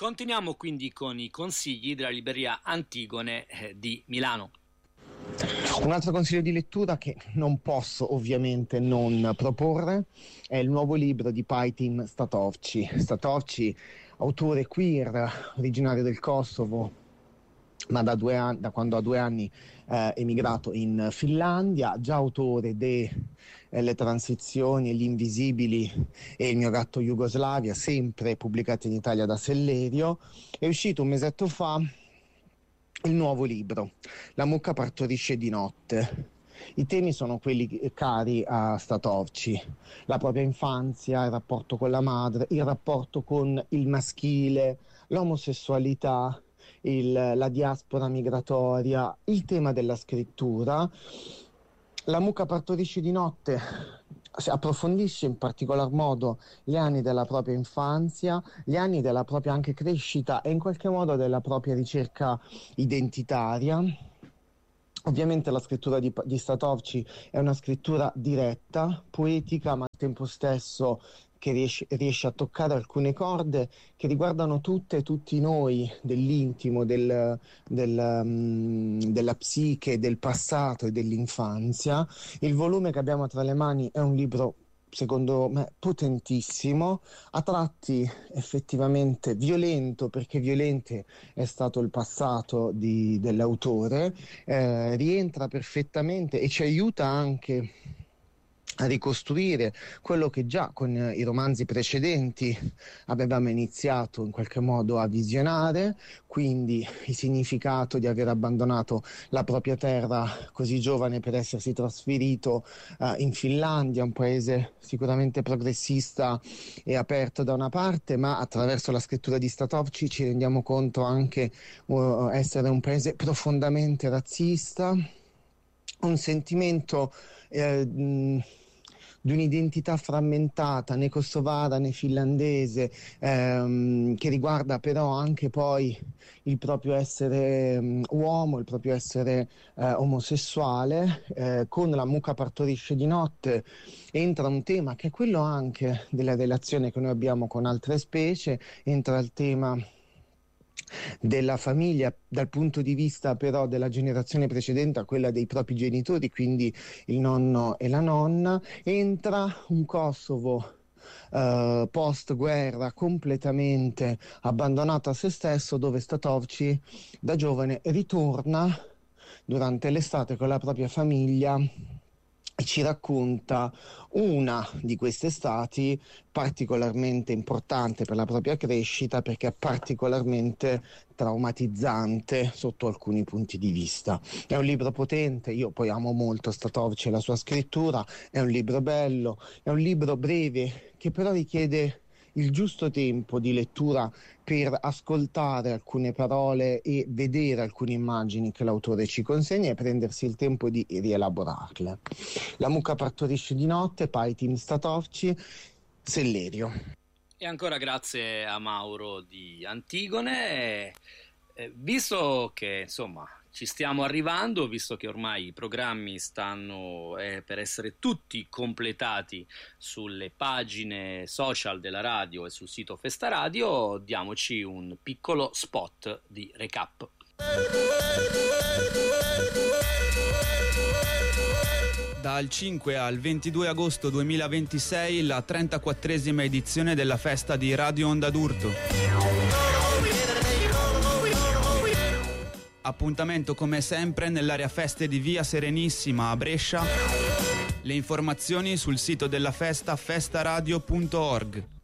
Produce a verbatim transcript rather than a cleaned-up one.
Continuiamo quindi con i consigli della libreria Antigone eh, di Milano. Un altro consiglio di lettura che non posso ovviamente non proporre è il nuovo libro di Pajtim Statovci. Statovci, autore queer, originario del Kosovo, ma da, due anni, da quando ha due anni eh, emigrato in Finlandia, già autore de eh, Le transizioni, Gli invisibili e Il mio gatto Jugoslavia, sempre pubblicati in Italia da Sellerio. È uscito un mesetto fa il nuovo libro, La mucca partorisce di notte. I temi sono quelli cari a Statovci: la propria infanzia, il rapporto con la madre, il rapporto con il maschile, l'omosessualità, il, la diaspora migratoria, il tema della scrittura. La mucca partorisce di notte approfondisce in particolar modo gli anni della propria infanzia, gli anni della propria anche crescita e in qualche modo della propria ricerca identitaria. Ovviamente la scrittura di, di Statovci è una scrittura diretta, poetica, ma al tempo stesso che riesce, riesce a toccare alcune corde che riguardano tutte e tutti noi, dell'intimo, del, del, um, della psiche, del passato e dell'infanzia. Il volume che abbiamo tra le mani è un libro, secondo me, potentissimo, a tratti effettivamente violento, perché violente è stato il passato di, dell'autore, eh, rientra perfettamente e ci aiuta anche a ricostruire quello che già con i romanzi precedenti avevamo iniziato in qualche modo a visionare, quindi il significato di aver abbandonato la propria terra così giovane per essersi trasferito uh, in Finlandia, un paese sicuramente progressista e aperto da una parte, ma attraverso la scrittura di Statovci ci rendiamo conto anche uh, essere un paese profondamente razzista, un sentimento eh, mh, di un'identità frammentata, né kosovara né finlandese, ehm, che riguarda però anche poi il proprio essere um, uomo, il proprio essere eh, omosessuale. Eh, con La mucca partorisce di notte entra un tema che è quello anche della relazione che noi abbiamo con altre specie, entra il tema della famiglia dal punto di vista però della generazione precedente a quella dei propri genitori, quindi il nonno e la nonna. Entra un Kosovo Uh, post guerra completamente abbandonato a se stesso, dove Statovci da giovane ritorna durante l'estate con la propria famiglia e ci racconta una di queste estati particolarmente importante per la propria crescita, perché è particolarmente traumatizzante sotto alcuni punti di vista. È un libro potente, io poi amo molto Statovci e la sua scrittura, è un libro bello, è un libro breve che però richiede il giusto tempo di lettura per ascoltare alcune parole e vedere alcune immagini che l'autore ci consegna e prendersi il tempo di rielaborarle. La mucca partorisce di notte, Pajtim Statovci, Sellerio. E ancora grazie a Mauro di Antigone. Eh, visto che insomma ci stiamo arrivando, visto che ormai i programmi stanno eh, per essere tutti completati sulle pagine social della radio e sul sito Festa Radio, diamoci un piccolo spot di recap. Dal cinque al ventidue agosto duemilaventisei la trentaquattresima edizione della festa di Radio Onda d'Urto. Appuntamento come sempre nell'area feste di Via Serenissima a Brescia. Le informazioni sul sito della festa festaradio punto org.